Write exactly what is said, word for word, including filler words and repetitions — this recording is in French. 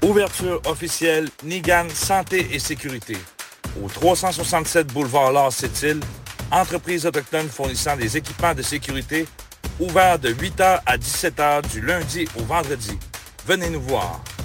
Ouverture officielle Nigan Santé et Sécurité. Au trois cent soixante-sept boulevard Lars Sept-Îles, entreprise autochtone fournissant des équipements de sécurité, ouvert de huit heures à dix-sept heures du lundi au vendredi. Venez nous voir.